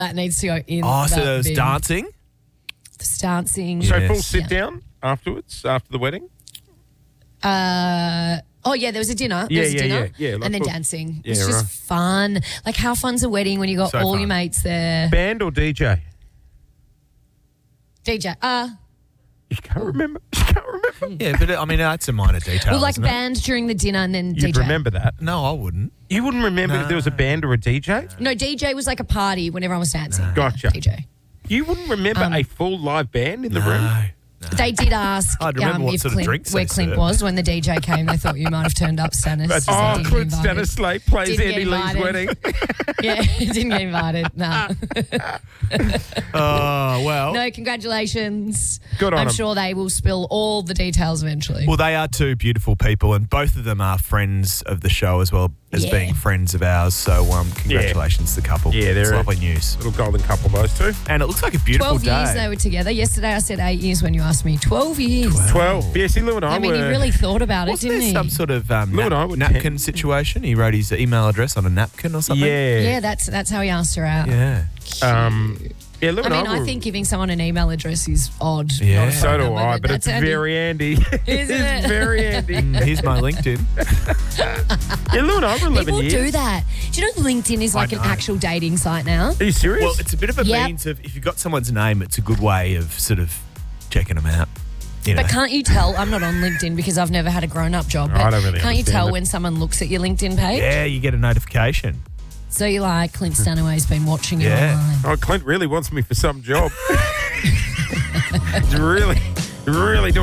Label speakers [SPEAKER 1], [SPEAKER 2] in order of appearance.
[SPEAKER 1] That needs to go in.
[SPEAKER 2] Oh, so
[SPEAKER 1] that
[SPEAKER 2] there was
[SPEAKER 1] bin.
[SPEAKER 2] dancing?
[SPEAKER 1] There's dancing.
[SPEAKER 3] So
[SPEAKER 2] Yes.
[SPEAKER 3] full sit down afterwards, after the wedding?
[SPEAKER 1] Oh, yeah, there was a dinner. There was a dinner.
[SPEAKER 3] yeah. Like
[SPEAKER 1] and then
[SPEAKER 3] full-
[SPEAKER 1] dancing.
[SPEAKER 3] Yeah,
[SPEAKER 1] It's just
[SPEAKER 3] right.
[SPEAKER 1] fun. Like, how fun's a wedding when you got
[SPEAKER 2] So
[SPEAKER 1] all
[SPEAKER 2] fun.
[SPEAKER 1] your mates there?
[SPEAKER 3] Band or DJ?
[SPEAKER 1] DJ.
[SPEAKER 3] You can't remember. You can't remember.
[SPEAKER 2] Yeah, but I mean, that's a minor detail.
[SPEAKER 1] Well, like
[SPEAKER 2] isn't it?
[SPEAKER 1] band during the dinner and then
[SPEAKER 3] You'd
[SPEAKER 1] DJ.
[SPEAKER 3] remember that.
[SPEAKER 2] No, I wouldn't.
[SPEAKER 3] You wouldn't remember if there was a band or a DJ?
[SPEAKER 1] No, DJ was like a party when everyone was dancing.
[SPEAKER 3] Gotcha.
[SPEAKER 1] DJ.
[SPEAKER 3] You wouldn't remember a full live band in the room?
[SPEAKER 2] No.
[SPEAKER 1] They did ask
[SPEAKER 2] I'd remember what
[SPEAKER 1] if
[SPEAKER 2] sort of
[SPEAKER 1] Clint,
[SPEAKER 2] drinks
[SPEAKER 1] where
[SPEAKER 2] they
[SPEAKER 1] Clint
[SPEAKER 2] served.
[SPEAKER 1] was when the DJ came. They thought you might have turned up, Stannis.
[SPEAKER 3] That's
[SPEAKER 1] So
[SPEAKER 3] oh,
[SPEAKER 1] didn't get
[SPEAKER 3] Clint
[SPEAKER 1] invited.
[SPEAKER 3] Stanislate plays
[SPEAKER 1] Didn't get
[SPEAKER 3] Andy Lee's
[SPEAKER 1] invited.
[SPEAKER 3] wedding.
[SPEAKER 1] Yeah, didn't get invited. No.
[SPEAKER 2] Oh, well.
[SPEAKER 1] No, congratulations.
[SPEAKER 3] Good on
[SPEAKER 1] I'm
[SPEAKER 3] 'em.
[SPEAKER 1] sure they will spill all the details eventually.
[SPEAKER 2] Well, they are two beautiful people, and both of them are friends of the show as well as
[SPEAKER 1] Yeah.
[SPEAKER 2] being friends of ours. So, congratulations to the couple.
[SPEAKER 3] Yeah,
[SPEAKER 2] it's
[SPEAKER 3] they're
[SPEAKER 2] lovely news.
[SPEAKER 3] Little golden couple, those two.
[SPEAKER 2] And it looks like a beautiful
[SPEAKER 1] 12
[SPEAKER 2] day.
[SPEAKER 1] years they were together. Yesterday I said 8 years when you asked me. 12 years.
[SPEAKER 3] 12. Yeah, see, Lou and I
[SPEAKER 1] I mean,
[SPEAKER 3] were...
[SPEAKER 1] he really thought about it,
[SPEAKER 2] Wasn't
[SPEAKER 1] didn't
[SPEAKER 2] there
[SPEAKER 1] he?
[SPEAKER 2] some sort of
[SPEAKER 3] Lou and I were
[SPEAKER 2] napkin
[SPEAKER 3] 10.
[SPEAKER 2] situation? He wrote his email address on a napkin or something?
[SPEAKER 1] Yeah, that's how he asked her out.
[SPEAKER 2] Yeah.
[SPEAKER 3] Yeah, Lou
[SPEAKER 1] I
[SPEAKER 3] and
[SPEAKER 1] mean,
[SPEAKER 3] I
[SPEAKER 1] I
[SPEAKER 3] were...
[SPEAKER 1] think giving someone an email address is odd.
[SPEAKER 2] Yeah.
[SPEAKER 1] not a
[SPEAKER 3] So
[SPEAKER 1] phone
[SPEAKER 3] do
[SPEAKER 1] number,
[SPEAKER 3] I, but it's
[SPEAKER 1] that's handy.
[SPEAKER 3] very handy.
[SPEAKER 1] Isn't
[SPEAKER 3] It's
[SPEAKER 1] it?
[SPEAKER 3] very handy.
[SPEAKER 2] Here's my LinkedIn.
[SPEAKER 3] Yeah, Lou and I were 11
[SPEAKER 1] People
[SPEAKER 3] years.
[SPEAKER 1] do that. Do you know LinkedIn is like an
[SPEAKER 2] know.
[SPEAKER 1] actual dating site now?
[SPEAKER 3] Are you serious?
[SPEAKER 2] Well, it's a bit of a
[SPEAKER 1] Yep.
[SPEAKER 2] means of, if you've got someone's name, it's a good way of sort of checking them out. You know.
[SPEAKER 1] But can't you tell? I'm not on LinkedIn because I've never had a grown-up job. But
[SPEAKER 3] I don't really
[SPEAKER 1] can't you
[SPEAKER 3] understand
[SPEAKER 1] tell
[SPEAKER 3] it.
[SPEAKER 1] when someone looks at your LinkedIn page?
[SPEAKER 2] Yeah, you get a notification.
[SPEAKER 1] So you're like, Clint Stanaway's been watching you
[SPEAKER 2] Yeah.
[SPEAKER 1] online.
[SPEAKER 3] Oh, Clint really wants me for some job. He's really doing